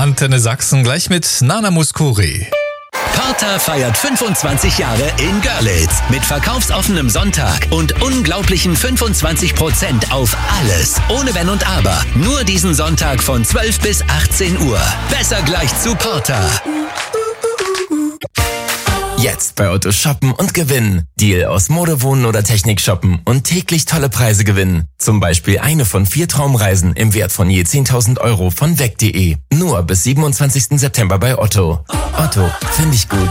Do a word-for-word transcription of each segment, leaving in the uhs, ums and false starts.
Antenne Sachsen, gleich mit Nana Mouskouri. Porter feiert fünfundzwanzig Jahre in Görlitz mit verkaufsoffenem Sonntag und unglaublichen fünfundzwanzig Prozent auf alles. Ohne Wenn und Aber. Nur diesen Sonntag von zwölf bis achtzehn Uhr. Besser gleich zu Porter. Jetzt bei Otto shoppen und gewinnen. Deal aus Mode, Wohnen oder Technik shoppen und täglich tolle Preise gewinnen. Zum Beispiel eine von vier Traumreisen im Wert von je zehntausend Euro von weg punkt de. Nur bis siebenundzwanzigsten September bei Otto. Otto, finde ich gut.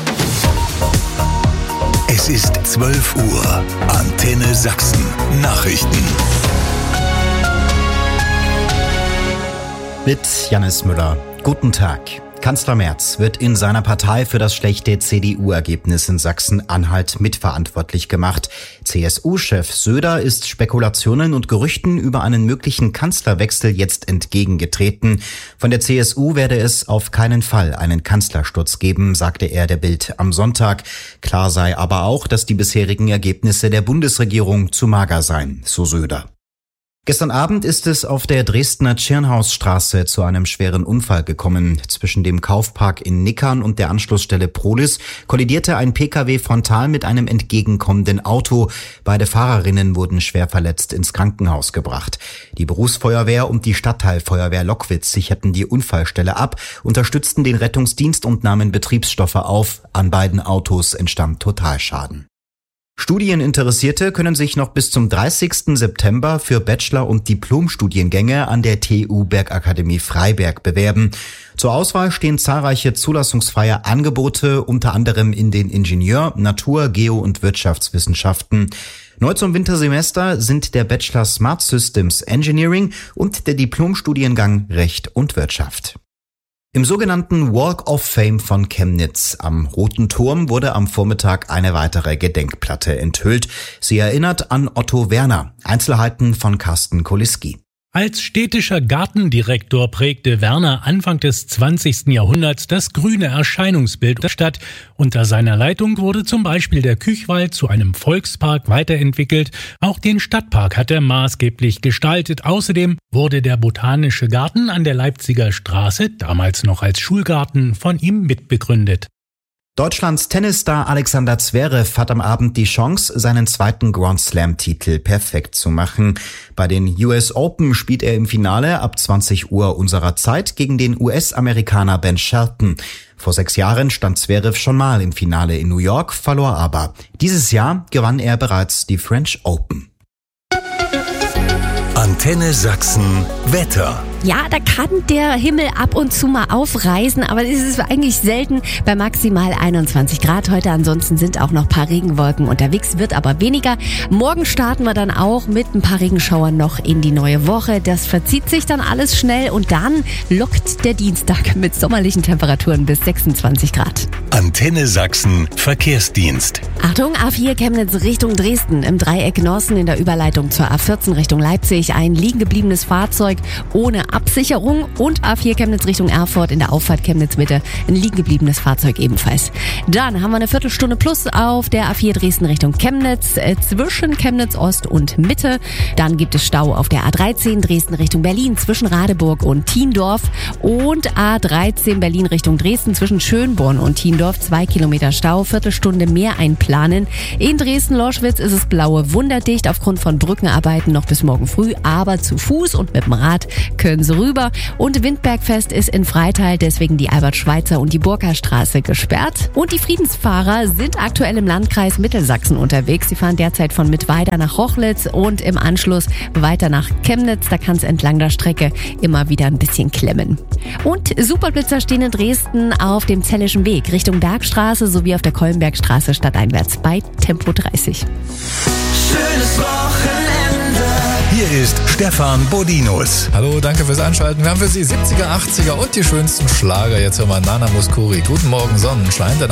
Es ist zwölf Uhr. Antenne Sachsen. Nachrichten. Mit Jannis Müller. Guten Tag. Kanzler Merz wird in seiner Partei für das schlechte C D U-Ergebnis in Sachsen-Anhalt mitverantwortlich gemacht. C S U-Chef Söder ist Spekulationen und Gerüchten über einen möglichen Kanzlerwechsel jetzt entgegengetreten. Von der C S U werde es auf keinen Fall einen Kanzlersturz geben, sagte er der Bild am Sonntag. Klar sei aber auch, dass die bisherigen Ergebnisse der Bundesregierung zu mager seien, so Söder. Gestern Abend ist es auf der Dresdner Tschirnhausstraße zu einem schweren Unfall gekommen. Zwischen dem Kaufpark in Nickern und der Anschlussstelle Prolis kollidierte ein Pkw frontal mit einem entgegenkommenden Auto. Beide Fahrerinnen wurden schwer verletzt ins Krankenhaus gebracht. Die Berufsfeuerwehr und die Stadtteilfeuerwehr Lockwitz sicherten die Unfallstelle ab, unterstützten den Rettungsdienst und nahmen Betriebsstoffe auf. An beiden Autos entstand Totalschaden. Studieninteressierte können sich noch bis zum dreißigsten September für Bachelor- und Diplomstudiengänge an der T U Bergakademie Freiberg bewerben. Zur Auswahl stehen zahlreiche zulassungsfreie Angebote, unter anderem in den Ingenieur-, Natur-, Geo- und Wirtschaftswissenschaften. Neu zum Wintersemester sind der Bachelor Smart Systems Engineering und der Diplomstudiengang Recht und Wirtschaft. Im sogenannten Walk of Fame von Chemnitz am Roten Turm wurde am Vormittag eine weitere Gedenkplatte enthüllt. Sie erinnert an Otto Werner. Einzelheiten von Carsten Koliski. Als städtischer Gartendirektor prägte Werner Anfang des zwanzigsten Jahrhunderts das grüne Erscheinungsbild der Stadt. Unter seiner Leitung wurde zum Beispiel der Küchwald zu einem Volkspark weiterentwickelt. Auch den Stadtpark hat er maßgeblich gestaltet. Außerdem wurde der Botanische Garten an der Leipziger Straße, damals noch als Schulgarten, von ihm mitbegründet. Deutschlands Tennisstar Alexander Zverev hat am Abend die Chance, seinen zweiten Grand Slam-Titel perfekt zu machen. Bei den U S Open spielt er im Finale ab zwanzig Uhr unserer Zeit gegen den U S-Amerikaner Ben Shelton. Vor sechs Jahren stand Zverev schon mal im Finale in New York, verlor aber. Dieses Jahr gewann er bereits die French Open. Antenne Sachsen Wetter. Ja, da kann der Himmel ab und zu mal aufreißen, aber es ist eigentlich selten bei maximal einundzwanzig Grad heute. Ansonsten sind auch noch ein paar Regenwolken unterwegs, wird aber weniger. Morgen starten wir dann auch mit ein paar Regenschauern noch in die neue Woche. Das verzieht sich dann alles schnell und dann lockt der Dienstag mit sommerlichen Temperaturen bis sechsundzwanzig Grad. Antenne Sachsen Verkehrsdienst. Achtung, A vier Chemnitz Richtung Dresden. Im Dreieck Norsen in der Überleitung zur A vierzehn Richtung Leipzig ein liegen gebliebenes Fahrzeug ohne Absicherung und A vier Chemnitz Richtung Erfurt in der Auffahrt Chemnitz Mitte ein liegen gebliebenes Fahrzeug ebenfalls. Dann haben wir eine Viertelstunde plus auf der A vier Dresden Richtung Chemnitz äh, zwischen Chemnitz Ost und Mitte. Dann gibt es Stau auf der A dreizehn Dresden Richtung Berlin zwischen Radeburg und Thiendorf und A dreizehn Berlin Richtung Dresden zwischen Schönborn und Thiendorf. Zwei Kilometer Stau, Viertelstunde mehr einplanen. In Dresden-Loschwitz ist es blaue wunderdicht aufgrund von Brückenarbeiten noch bis morgen früh, aber zu Fuß und mit dem Rad können Sie rüber. Und Windbergfest ist in Freital, deswegen die Albert-Schweitzer und die Burka-Straße gesperrt. Und die Friedensfahrer sind aktuell im Landkreis Mittelsachsen unterwegs. Sie fahren derzeit von Mittweida nach Rochlitz und im Anschluss weiter nach Chemnitz. Da kann es entlang der Strecke immer wieder ein bisschen klemmen. Und Superblitzer stehen in Dresden auf dem Zellischen Weg Richtung Bergstraße sowie auf der Kollenbergstraße stadteinwärts bei Tempo dreißig. Schönes Wochenende. Hier ist Stefan Bodinus. Hallo, danke fürs Einschalten. Wir haben für Sie siebziger, achtziger und die schönsten Schlager. Jetzt hören wir Nana Mouskouri. Guten Morgen, Sonnenschein.